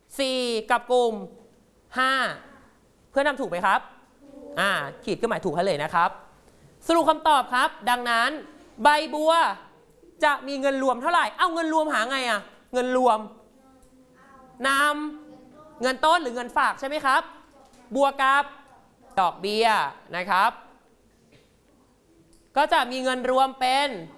4กับกลุ่ม5เพื่อนทำถูกไหมครับขีดเครื่องหมายถูกให้เลยนะครับสรุปคำตอบครับดังนั้นใบบัวจะมีเงินรวมเท่าไหร่เอาเงินรวมหาไงเงินรวมนำเงินต้นหรือเงินฝากใช่ไหมครับบวกกับดอกเบี้ยนะครับก็จะมีเงินรวมเป็น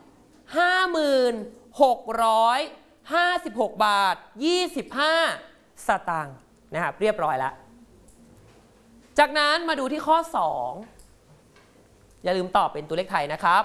56,56 บาท 25 สตางค์นะครับเรียบร้อยแล้วจากนั้นมาดูที่ข้อ 2อย่าลืมตอบเป็นตัวเลขไทยนะครับ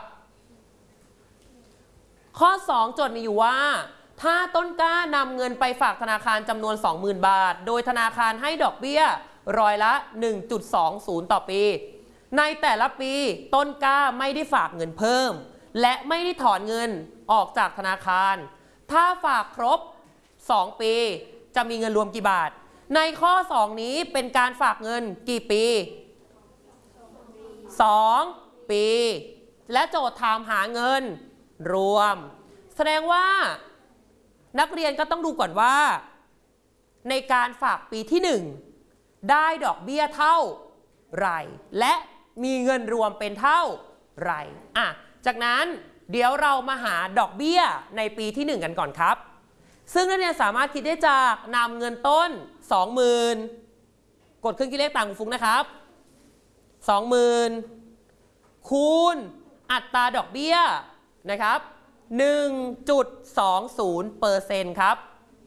ข้อ 2โจทย์มีอยู่ว่าถ้าต้นกล้านำเงินไปฝากธนาคารจำนวน 20,000 บาทโดยธนาคารให้ดอกเบี้ยร้อยละ 1.20 ต่อปีในแต่ละปีต้นกล้าไม่ได้ฝากเงินเพิ่มและไม่ได้ถอนเงินออกจากธนาคารถ้าฝากครบ2ปีจะมีเงินรวมกี่บาทในข้อ 2 นี้เป็นการฝากเงินกี่ปี2 ปีและโจทย์ถามหาเงินรวมแสดงว่านักเรียนก็ต้องดูก่อนว่าในการฝากปีที่1ได้ดอกเบี้ยเท่าไหร่และมีเงินรวมเป็นเท่าไหร่จากนั้นเดี๋ยวเรามาหาดอกเบี้ยในปีที่1กันก่อนครับซึ่งนักเรียนสามารถคิดได้จากนำเงินต้น 20,000 กดเครื่องคิดเลขตามครูฟุ๊กนะครับ 20,000 คูณอัตราดอกเบี้ยนะครับ 1.20% ครับ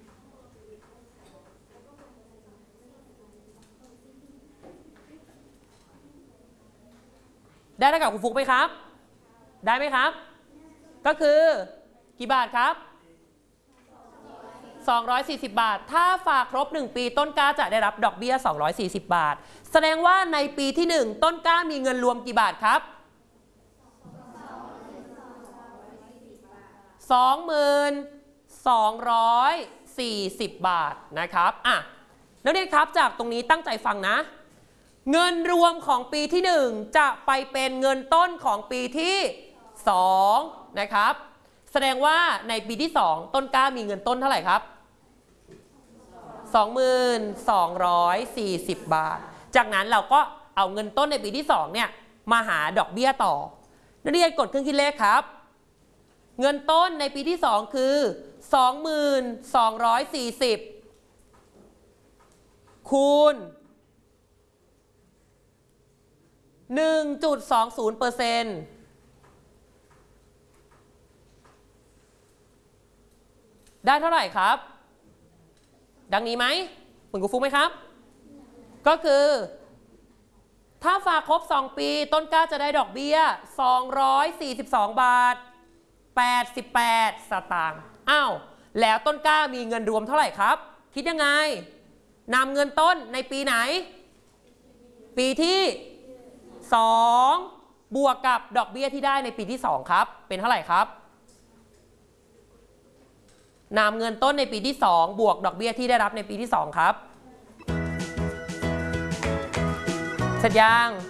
ได้เท่ากับครูฟุ๊กไหมครับได้ไหมครับก็คือกี่บาทครับ240 บาทถ้าฝากครบ1ปีต้นกล้าจะได้รับดอกเบี้ย240 บาทแสดงว่าในปีที่1ต้นกล้ามีเงินรวมกี่บาทครับ 2,240 บาทนะครับนักเรียนครับจากตรงนี้ตั้งใจฟังนะเงินรวมของปีที่1จะไปเป็นเงินต้นของปีที่2นะครับแสดงว่าในปีที่2ต้นกล้ามีเงินต้นเท่าไหร่ครับ 2,240 บาทจากนั้นเราก็เอาเงินต้นในปีที่2เนี่ยมาหาดอกเบี้ยต่อนักเรียนกดเครื่องคิดเลขครับเงินต้นในปีที่2คือ 2,240 คูณ 1.20% ได้เท่าไหร่ครับดังนี้ไหมเหมือนครูฟุ๊กไหมครับก็คือถ้าฝากครบ2ปีต้นกล้าจะได้ดอกเบี้ย242 บาท 88 สตางค์แล้วต้นกล้ามีเงินรวมเท่าไหร่ครับคิดยังไงนำเงินต้นในปีไหนปีที่2บวกกับดอกเบี้ยที่ได้ในปีที่2ครับเป็นเท่าไหร่ครับนำเงินต้นในปีที่2บวกดอกเบี้ยที่ได้รับในปีที่2ครับเสร็จยัง